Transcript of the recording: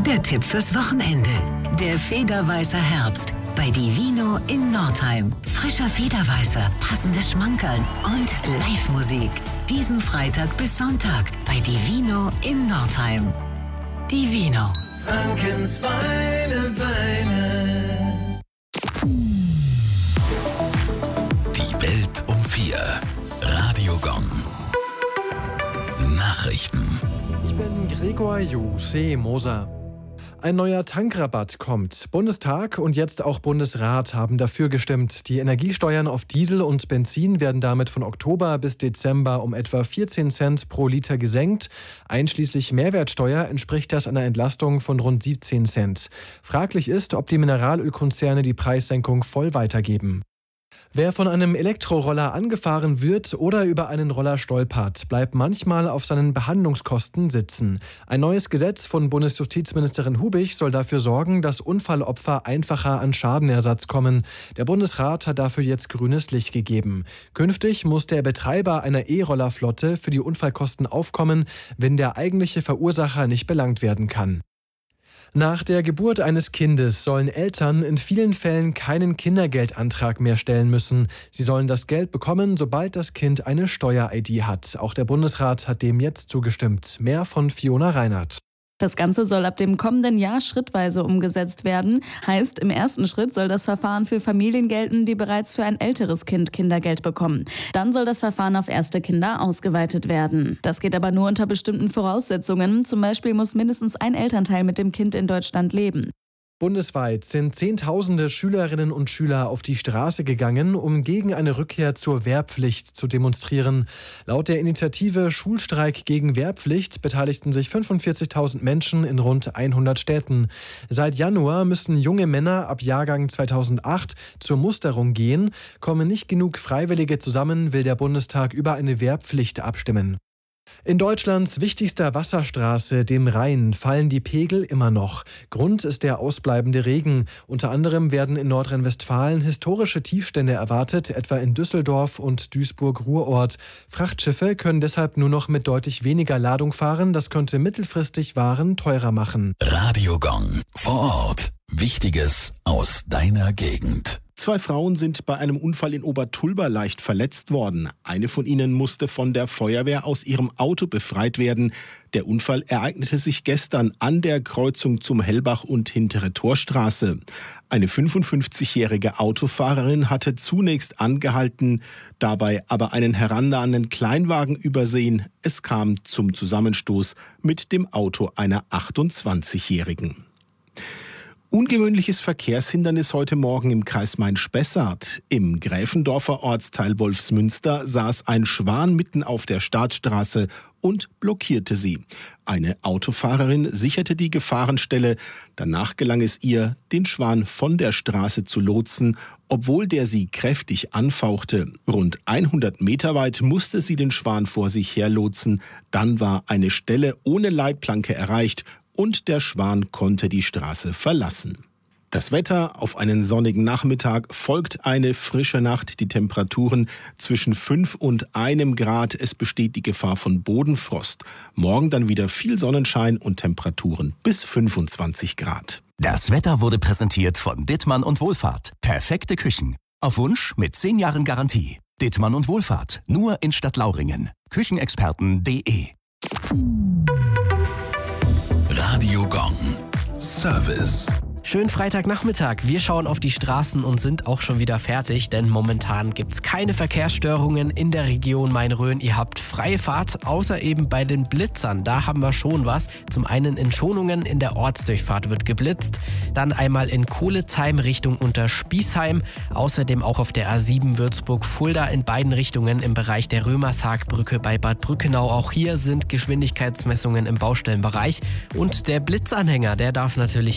Der Tipp fürs Wochenende. Der Federweißer Herbst bei Divino in Nordheim. Frischer Federweißer, passende Schmankerln und Live-Musik. Diesen Freitag bis Sonntag bei Divino in Nordheim. Divino. Frankens Beine. Die Welt um 4. Radio Gong. Nachrichten. Ich bin Gregor Moser. Ein neuer Tankrabatt kommt. Bundestag und jetzt auch Bundesrat haben dafür gestimmt. Die Energiesteuern auf Diesel und Benzin werden damit von Oktober bis Dezember um etwa 14 Cent pro Liter gesenkt. Einschließlich Mehrwertsteuer entspricht das einer Entlastung von rund 17 Cent. Fraglich ist, ob die Mineralölkonzerne die Preissenkung voll weitergeben. Wer von einem Elektroroller angefahren wird oder über einen Roller stolpert, bleibt manchmal auf seinen Behandlungskosten sitzen. Ein neues Gesetz von Bundesjustizministerin Hubich soll dafür sorgen, dass Unfallopfer einfacher an Schadenersatz kommen. Der Bundesrat hat dafür jetzt grünes Licht gegeben. Künftig muss der Betreiber einer E-Rollerflotte für die Unfallkosten aufkommen, wenn der eigentliche Verursacher nicht belangt werden kann. Nach der Geburt eines Kindes sollen Eltern in vielen Fällen keinen Kindergeldantrag mehr stellen müssen. Sie sollen das Geld bekommen, sobald das Kind eine Steuer-ID hat. Auch der Bundesrat hat dem jetzt zugestimmt. Mehr von Fiona Reinhardt. Das Ganze soll ab dem kommenden Jahr schrittweise umgesetzt werden. Heißt, im ersten Schritt soll das Verfahren für Familien gelten, die bereits für ein älteres Kind Kindergeld bekommen. Dann soll das Verfahren auf erste Kinder ausgeweitet werden. Das geht aber nur unter bestimmten Voraussetzungen. Zum Beispiel muss mindestens ein Elternteil mit dem Kind in Deutschland leben. Bundesweit sind Zehntausende Schülerinnen und Schüler auf die Straße gegangen, um gegen eine Rückkehr zur Wehrpflicht zu demonstrieren. Laut der Initiative Schulstreik gegen Wehrpflicht beteiligten sich 45.000 Menschen in rund 100 Städten. Seit Januar müssen junge Männer ab Jahrgang 2008 zur Musterung gehen. Kommen nicht genug Freiwillige zusammen, will der Bundestag über eine Wehrpflicht abstimmen. In Deutschlands wichtigster Wasserstraße, dem Rhein, fallen die Pegel immer noch. Grund ist der ausbleibende Regen. Unter anderem werden in Nordrhein-Westfalen historische Tiefstände erwartet, etwa in Düsseldorf und Duisburg-Ruhrort. Frachtschiffe können deshalb nur noch mit deutlich weniger Ladung fahren. Das könnte mittelfristig Waren teurer machen. Radio Gong. Vor Ort. Wichtiges aus deiner Gegend. 2 Frauen sind bei einem Unfall in Obertulba leicht verletzt worden. Eine von ihnen musste von der Feuerwehr aus ihrem Auto befreit werden. Der Unfall ereignete sich gestern an der Kreuzung zum Hellbach und Hintere Torstraße. Eine 55-jährige Autofahrerin hatte zunächst angehalten, dabei aber einen herannahenden Kleinwagen übersehen. Es kam zum Zusammenstoß mit dem Auto einer 28-jährigen. Ungewöhnliches Verkehrshindernis heute Morgen im Kreis Main-Spessart. Im Gräfendorfer Ortsteil Wolfsmünster saß ein Schwan mitten auf der Staatsstraße und blockierte sie. Eine Autofahrerin sicherte die Gefahrenstelle. Danach gelang es ihr, den Schwan von der Straße zu lotsen, obwohl der sie kräftig anfauchte. Rund 100 Meter weit musste sie den Schwan vor sich herlotsen. Dann war eine Stelle ohne Leitplanke erreicht und der Schwan konnte die Straße verlassen. Das Wetter: auf einen sonnigen Nachmittag folgt eine frische Nacht. Die Temperaturen zwischen 5 und 1 Grad. Es besteht die Gefahr von Bodenfrost. Morgen dann wieder viel Sonnenschein und Temperaturen bis 25 Grad. Das Wetter wurde präsentiert von Dittmann und Wohlfahrt. Perfekte Küchen. Auf Wunsch mit 10 Jahren Garantie. Dittmann und Wohlfahrt. Nur in Stadtlauringen. Küchenexperten.de. Radio Gong. Service. Schönen Freitagnachmittag. Wir schauen auf die Straßen und sind auch schon wieder fertig, denn momentan gibt es keine Verkehrsstörungen in der Region Main-Rhön. Ihr habt freie Fahrt, außer eben bei den Blitzern. Da haben wir schon was. Zum einen in Schonungen, in der Ortsdurchfahrt wird geblitzt. Dann einmal in Kohlezheim Richtung Unterspießheim. Außerdem auch auf der A7 Würzburg-Fulda in beiden Richtungen im Bereich der Römershaagbrücke bei Bad Brückenau. Auch hier sind Geschwindigkeitsmessungen im Baustellenbereich. Und der Blitzanhänger, der darf natürlich